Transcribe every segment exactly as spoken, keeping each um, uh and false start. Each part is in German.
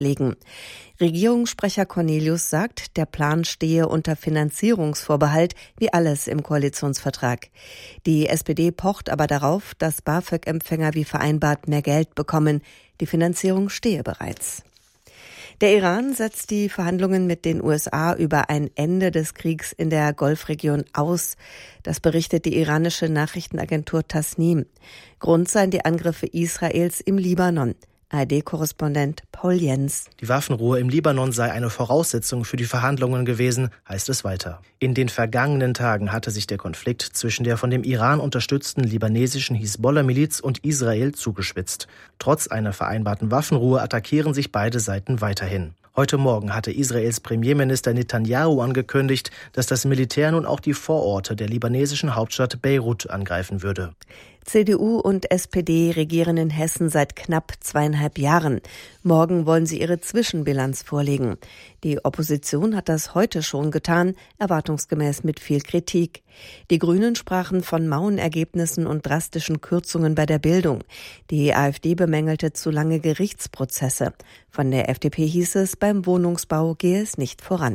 legen. Regierungssprecher Cornelius sagt, der Plan stehe unter Finanzierungsvorbehalt, wie alles im Koalitionsvertrag. Die S P D pocht aber darauf, dass BAföG-Empfänger wie vereinbart mehr Geld bekommen. Die Finanzierung stehe bereits. Der Iran setzt die Verhandlungen mit den U S A über ein Ende des Kriegs in der Golfregion aus. Das berichtet die iranische Nachrichtenagentur Tasnim. Grund seien die Angriffe Israels im Libanon. A R D-Korrespondent Paul Jens. Die Waffenruhe im Libanon sei eine Voraussetzung für die Verhandlungen gewesen, heißt es weiter. In den vergangenen Tagen hatte sich der Konflikt zwischen der von dem Iran unterstützten libanesischen Hisbollah-Miliz und Israel zugespitzt. Trotz einer vereinbarten Waffenruhe attackieren sich beide Seiten weiterhin. Heute Morgen hatte Israels Premierminister Netanyahu angekündigt, dass das Militär nun auch die Vororte der libanesischen Hauptstadt Beirut angreifen würde. C D U und S P D regieren in Hessen seit knapp zweieinhalb Jahren. Morgen wollen sie ihre Zwischenbilanz vorlegen. Die Opposition hat das heute schon getan, erwartungsgemäß mit viel Kritik. Die Grünen sprachen von mauen Ergebnissen und drastischen Kürzungen bei der Bildung. Die AfD bemängelte zu lange Gerichtsprozesse. Von der F D P hieß es, beim Wohnungsbau gehe es nicht voran.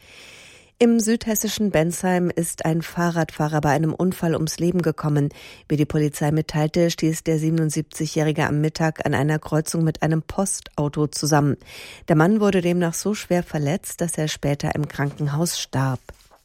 Im südhessischen Bensheim ist ein Fahrradfahrer bei einem Unfall ums Leben gekommen. Wie die Polizei mitteilte, stieß der siebenundsiebzigjährige am Mittag an einer Kreuzung mit einem Postauto zusammen. Der Mann wurde demnach so schwer verletzt, dass er später im Krankenhaus starb.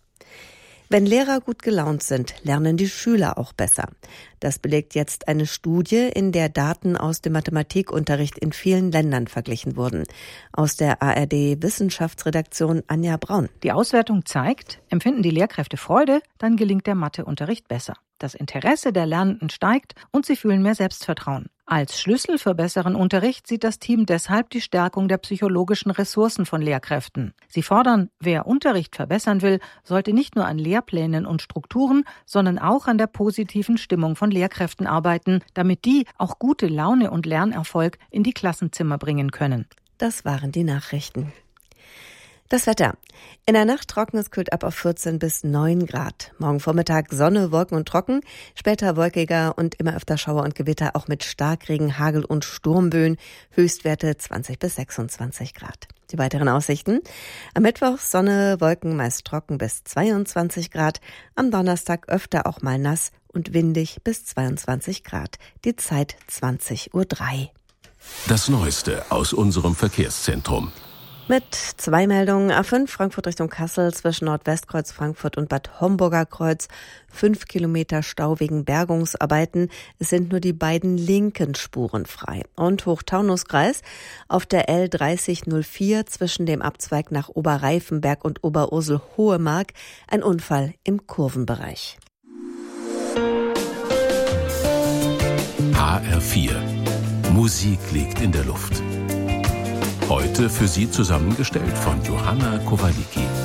Wenn Lehrer gut gelaunt sind, lernen die Schüler auch besser. Das belegt jetzt eine Studie, in der Daten aus dem Mathematikunterricht in vielen Ländern verglichen wurden. Aus der A R D-Wissenschaftsredaktion Anja Braun. Die Auswertung zeigt, empfinden die Lehrkräfte Freude, dann gelingt der Matheunterricht besser. Das Interesse der Lernenden steigt und sie fühlen mehr Selbstvertrauen. Als Schlüssel für besseren Unterricht sieht das Team deshalb die Stärkung der psychologischen Ressourcen von Lehrkräften. Sie fordern, wer Unterricht verbessern will, sollte nicht nur an Lehrplänen und Strukturen, sondern auch an der positiven Stimmung von Lehrkräften arbeiten, damit die auch gute Laune und Lernerfolg in die Klassenzimmer bringen können. Das waren die Nachrichten. Das Wetter. In der Nacht trocken, es kühlt ab auf vierzehn bis neun Grad. Morgen Vormittag Sonne, Wolken und Trocken, später wolkiger und immer öfter Schauer und Gewitter, auch mit Starkregen, Hagel und Sturmböen. Höchstwerte zwanzig bis sechsundzwanzig Grad. Die weiteren Aussichten. Am Mittwoch Sonne, Wolken, meist trocken bis zweiundzwanzig Grad. Am Donnerstag öfter auch mal nass und windig bis zweiundzwanzig Grad. Die Zeit zwanzig Uhr drei. Das Neueste aus unserem Verkehrszentrum. Mit zwei Meldungen. A fünf Frankfurt Richtung Kassel zwischen Nordwestkreuz Frankfurt und Bad Homburger Kreuz. Fünf Kilometer Stau wegen Bergungsarbeiten. Es sind nur die beiden linken Spuren frei. Und Hochtaunuskreis auf der L dreißig null vier zwischen dem Abzweig nach Oberreifenberg und Oberursel-Hohemark. Ein Unfall im Kurvenbereich. H R vier. Musik liegt in der Luft. Heute für Sie zusammengestellt von Johanna Kowaliki.